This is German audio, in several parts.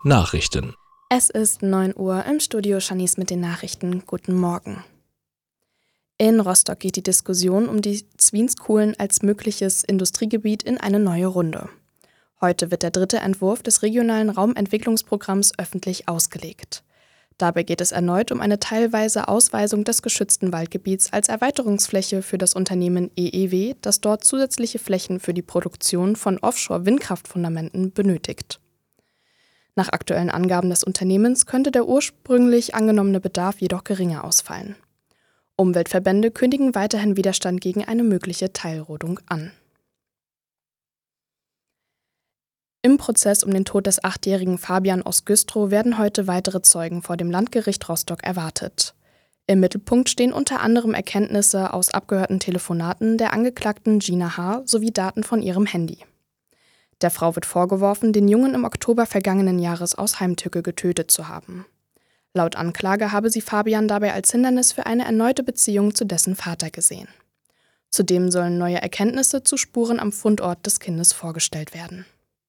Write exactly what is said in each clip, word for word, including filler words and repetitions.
Nachrichten. Es ist neun Uhr, im Studio Shanice mit den Nachrichten. Guten Morgen. In Rostock geht die Diskussion um die Zwienskohlen als mögliches Industriegebiet in eine neue Runde. Heute wird der dritte Entwurf des regionalen Raumentwicklungsprogramms öffentlich ausgelegt. Dabei geht es erneut um eine teilweise Ausweisung des geschützten Waldgebiets als Erweiterungsfläche für das Unternehmen E E W, das dort zusätzliche Flächen für die Produktion von Offshore-Windkraftfundamenten benötigt. Nach aktuellen Angaben des Unternehmens könnte der ursprünglich angenommene Bedarf jedoch geringer ausfallen. Umweltverbände kündigen weiterhin Widerstand gegen eine mögliche Teilrodung an. Im Prozess um den Tod des achtjährigen Fabian aus Güstrow werden heute weitere Zeugen vor dem Landgericht Rostock erwartet. Im Mittelpunkt stehen unter anderem Erkenntnisse aus abgehörten Telefonaten der Angeklagten Gina H. sowie Daten von ihrem Handy. Der Frau wird vorgeworfen, den Jungen im Oktober vergangenen Jahres aus Heimtücke getötet zu haben. Laut Anklage habe sie Fabian dabei als Hindernis für eine erneute Beziehung zu dessen Vater gesehen. Zudem sollen neue Erkenntnisse zu Spuren am Fundort des Kindes vorgestellt werden.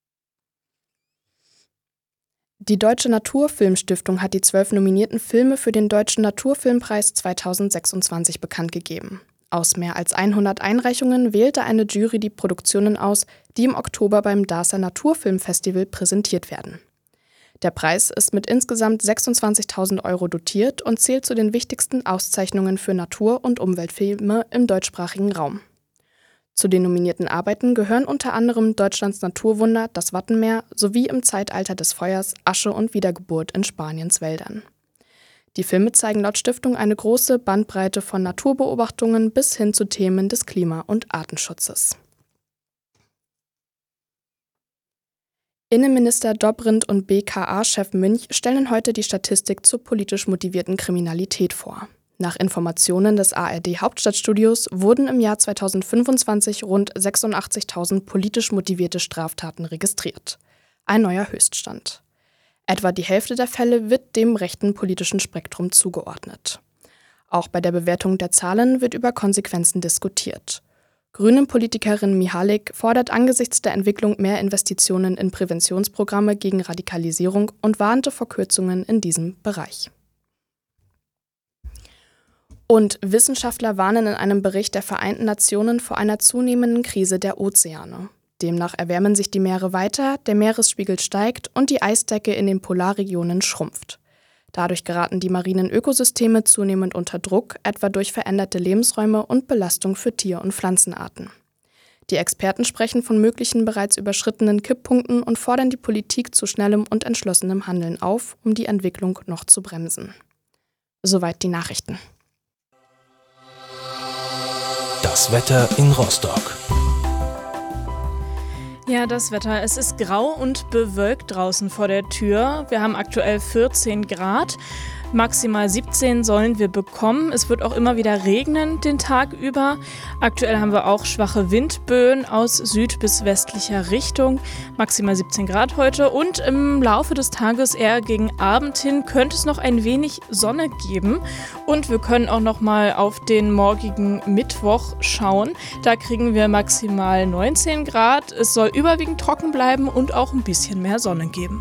Die Deutsche Naturfilmstiftung hat die zwölf nominierten Filme für den Deutschen Naturfilmpreis zweitausendsechsundzwanzig bekannt gegeben. Aus mehr als hundert Einreichungen wählte eine Jury die Produktionen aus, die im Oktober beim Darßer Naturfilmfestival präsentiert werden. Der Preis ist mit insgesamt sechsundzwanzigtausend Euro dotiert und zählt zu den wichtigsten Auszeichnungen für Natur- und Umweltfilme im deutschsprachigen Raum. Zu den nominierten Arbeiten gehören unter anderem Deutschlands Naturwunder, das Wattenmeer sowie Im Zeitalter des Feuers, Asche und Wiedergeburt in Spaniens Wäldern. Die Filme zeigen laut Stiftung eine große Bandbreite von Naturbeobachtungen bis hin zu Themen des Klima- und Artenschutzes. Innenminister Dobrindt und B K A-Chef Münch stellen heute die Statistik zur politisch motivierten Kriminalität vor. Nach Informationen des A R D-Hauptstadtstudios wurden im Jahr zweitausendfünfundzwanzig rund sechsundachtzigtausend politisch motivierte Straftaten registriert. Ein neuer Höchststand. Etwa die Hälfte der Fälle wird dem rechten politischen Spektrum zugeordnet. Auch bei der Bewertung der Zahlen wird über Konsequenzen diskutiert. Grünen-Politikerin Mihalik fordert angesichts der Entwicklung mehr Investitionen in Präventionsprogramme gegen Radikalisierung und warnte vor Kürzungen in diesem Bereich. Und Wissenschaftler warnen in einem Bericht der Vereinten Nationen vor einer zunehmenden Krise der Ozeane. Demnach erwärmen sich die Meere weiter, der Meeresspiegel steigt und die Eisdecke in den Polarregionen schrumpft. Dadurch geraten die marinen Ökosysteme zunehmend unter Druck, etwa durch veränderte Lebensräume und Belastung für Tier- und Pflanzenarten. Die Experten sprechen von möglichen bereits überschrittenen Kipppunkten und fordern die Politik zu schnellem und entschlossenem Handeln auf, um die Entwicklung noch zu bremsen. Soweit die Nachrichten. Das Wetter in Rostock. Ja, das Wetter. Es ist grau und bewölkt draußen vor der Tür. Wir haben aktuell vierzehn Grad. Maximal siebzehn sollen wir bekommen. Es wird auch immer wieder regnen den Tag über. Aktuell haben wir auch schwache Windböen aus süd- bis westlicher Richtung. Maximal siebzehn Grad heute. Und im Laufe des Tages, eher gegen Abend hin, könnte es noch ein wenig Sonne geben. Und wir können auch noch mal auf den morgigen Mittwoch schauen. Da kriegen wir maximal neunzehn Grad. Es soll überwiegend trocken bleiben und auch ein bisschen mehr Sonne geben.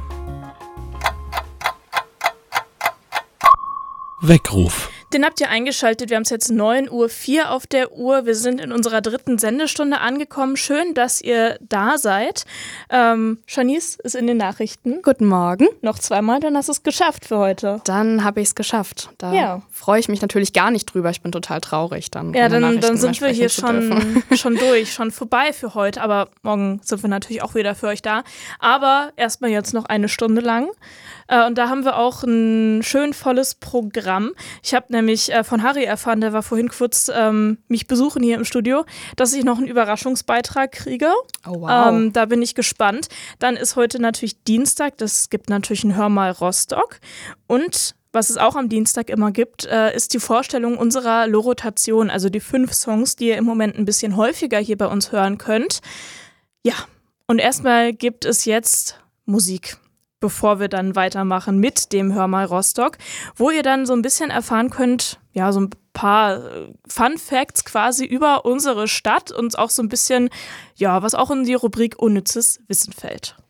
Weckruf. Den habt ihr eingeschaltet. Wir haben es jetzt neun Uhr vier auf der Uhr. Wir sind in unserer dritten Sendestunde angekommen. Schön, dass ihr da seid. Ähm, Shanice ist in den Nachrichten. Guten Morgen. Noch zweimal, dann hast du es geschafft für heute. Dann habe ich es geschafft. Da ja. freue ich mich natürlich gar nicht drüber. Ich bin total traurig. Dann ja, dann, dann sind wir hier schon, schon durch, schon vorbei für heute. Aber morgen sind wir natürlich auch wieder für euch da. Aber erstmal jetzt noch eine Stunde lang. Äh, und da haben wir auch ein schön volles Programm. Ich habe nämlich äh, von Harry erfahren, der war vorhin kurz ähm, mich besuchen hier im Studio, dass ich noch einen Überraschungsbeitrag kriege. Oh, wow. Ähm, da bin ich gespannt. Dann ist heute natürlich Dienstag. Das gibt natürlich ein Hör mal Rostock. Und was es auch am Dienstag immer gibt, äh, ist die Vorstellung unserer Lorotation, also die fünf Songs, die ihr im Moment ein bisschen häufiger hier bei uns hören könnt. Ja, und erstmal gibt es jetzt Musik, bevor wir dann weitermachen mit dem Hör mal Rostock, wo ihr dann so ein bisschen erfahren könnt, ja, so ein paar Fun Facts quasi über unsere Stadt und auch so ein bisschen, ja, was auch in die Rubrik Unnützes Wissen fällt.